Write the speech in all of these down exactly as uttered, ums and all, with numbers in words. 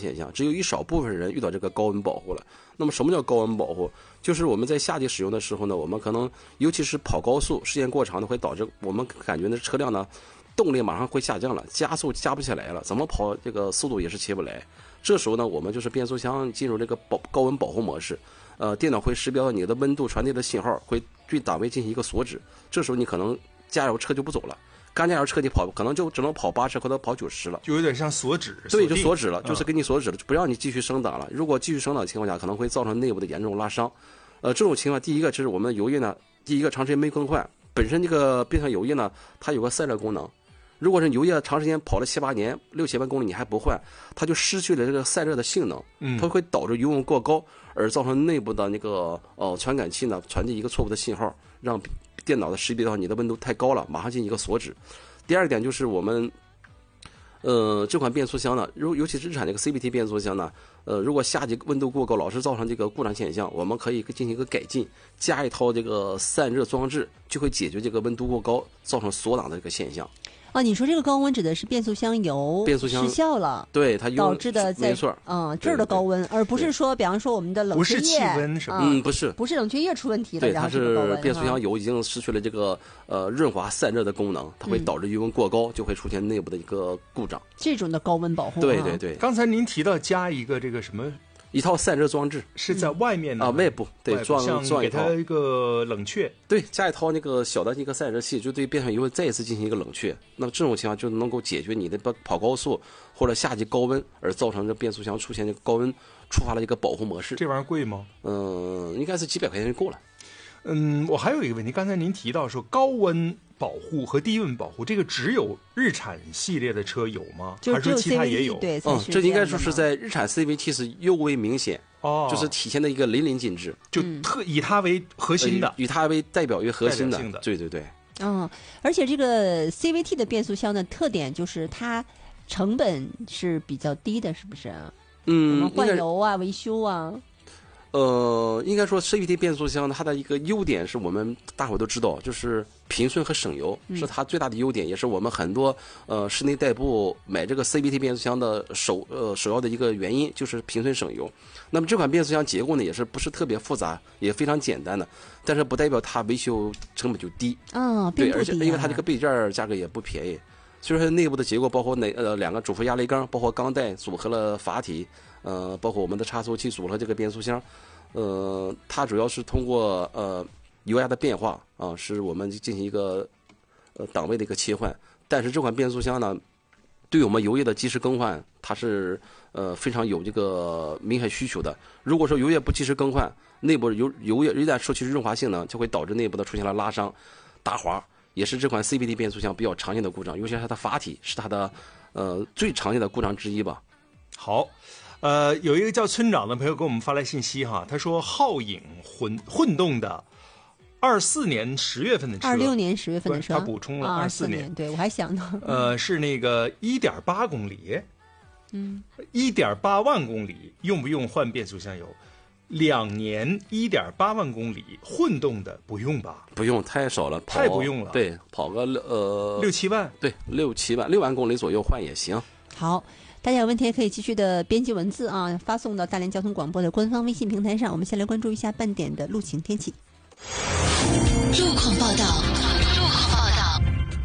现象，只有一少部分人遇到这个高温保护了。那么什么叫高温保护？就是我们在夏季使用的时候呢，我们可能尤其是跑高速时间过长的，会导致我们感觉呢车辆呢动力马上会下降了，加速加不起来了，怎么跑这个速度也是起不来。这时候呢，我们就是变速箱进入这个保高温保护模式，呃，电脑会识别到你的温度传递的信号，会对档位进行一个锁止。这时候你可能加油车就不走了。干加油车你跑可能就只能跑八十或者跑九十了， 就有点像锁止。 对，就锁止了，就是给你锁止了，就不让你继续升档了。如果继续升档的情况下，可能会造成内部的严重拉伤。呃，这种情况，第一个就是我们的油液呢，第一个长时间没更换，本身这个变速箱油液呢，它有个散热功能。如果是油液长时间跑了七八年、六七万公里你还不换，它就失去了这个散热的性能， 嗯， 它会导致油温过高，而造成内部的那个呃传感器呢传递一个错误的信号，让电脑的识别到你的温度太高了，马上进行一个锁止。第二点就是我们，呃，这款变速箱呢，如尤其是日产这个 C V T 变速箱呢，呃，如果夏季温度过高，老是造成这个故障现象，我们可以进行一个改进，加一套这个散热装置，就会解决这个温度过高造成锁档的这个现象。 哦，你说这个高温指的是变速箱油变速箱失效了， 对它导致的在没错， 嗯这儿的高温，对对对，而不是说，比方说我们的冷却液， 不是气温是吧？ 嗯，不是， 不是冷却液出问题了， 对， 然后它是变速箱油已经失去了这个呃润滑散热的功能，它会导致油温过高，嗯、就会出现内部的一个故障。 这种的高温保护， 对对对。 刚才您提到加一个这个什么？ 一套散热装置是在外面的、 嗯、啊，外部对装装给它一个冷却， 对，加一套那个小的一个散热器，就对变速箱油再一次进行一个冷却。那么这种情况就能够解决你的跑高速或者夏季高温而造成这变速箱出现这个高温触发了一个保护模式。 这玩意儿贵吗？ 嗯，应该是几百块钱就够了。 嗯，我还有一个问题，刚才您提到说高温保护和低温保护，这个只有日产系列的车有吗？ 就还是说其他也有？ 对， 嗯，这应该说是在日产 C V T 是尤为明显，哦，就是体现的一个淋漓尽致， 就特以它为核心的， 呃、以它为代表为核心的， 的对对对。 嗯，而且这个 C V T 的变速箱的特点就是它成本是比较低的，是不是？ 嗯， 换油啊、维修啊。 呃，应该说 C V T 变速箱它的一个优点是我们大伙都知道，就是平顺和省油， 嗯、 是它最大的优点，也是我们很多呃室内代步买这个 C V T 变速箱的首呃首要的一个原因，就是平顺省油。那么这款变速箱结构呢，也是不是特别复杂，也非常简单的，但是不代表它维修成本就低。 嗯、哦， 对， 而且因为它这个备件价格也不便宜，所以说内部的结构包括哪呃两个主副压力缸，包括钢带组合了阀体。呃，包括我们的差速器组合这个变速箱，呃，它主要是通过呃油压的变化啊、呃，使我们进行一个呃档位的一个切换。但是这款变速箱呢，对我们油液的及时更换，它是呃非常有这个明显需求的。如果说油液不及时更换，内部油油液一旦失去润滑性能，就会导致内部的出现了拉伤、打滑，也是这款 C V T 变速箱比较常见的故障，尤其是它的阀体是它的呃最常见的故障之一吧。 好。呃，有一个叫村长的朋友给我们发来信息哈，他说皓影混混动的二四年十月份的车， 二六年十月份的车， 他补充了二四年， 啊、对我还想呢， 呃，是那个一点八公里， 嗯， 一点八万公里，用不用换变速箱油？两年一点八万公里混动的不用吧？ 不用，太少了， 太不用了。 对，跑个呃六七万， 对，六七万，六万公里左右换也行。 好。大家有问题可以继续的编辑文字啊，发送到大连交通广播的官方微信平台上。我们先来关注一下半点的路情天气。 路况报道，路况报道。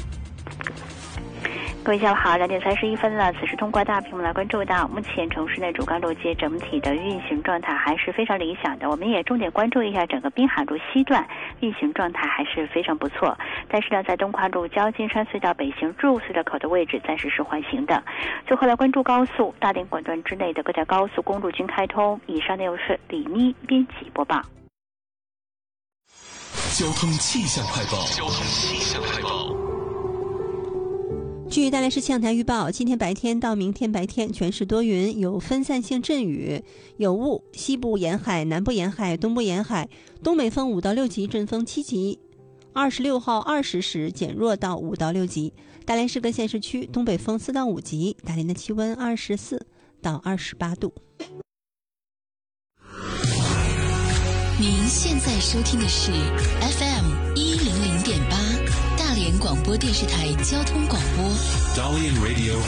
各位下午好，两点三十一分了。此时通过大屏幕来关注到，目前城市内主干路街整体的运行状态还是非常理想的。我们也重点关注一下整个滨海路西段运行状态还是非常不错。但是呢，在东跨路交金山隧道北行入隧道口的位置暂时是缓行的。最后来关注高速，大连管段之内的各条高速公路均开通。以上内容是李妮编辑播报。 交通气象快报。交通气象快报。 据大连市气象台预报，今天白天到明天白天全市多云，有分散性阵雨，有雾，西部沿海、南部沿海、东部沿海东北风五到六级，阵风七级。二十六号二十时减弱到五到六级。大连市各县市区东北风四到五级。大连的气温二十四到二十八度。 您现在收听的是 F M 一零零点八大连广播电视台交通广播。 Dalian Radio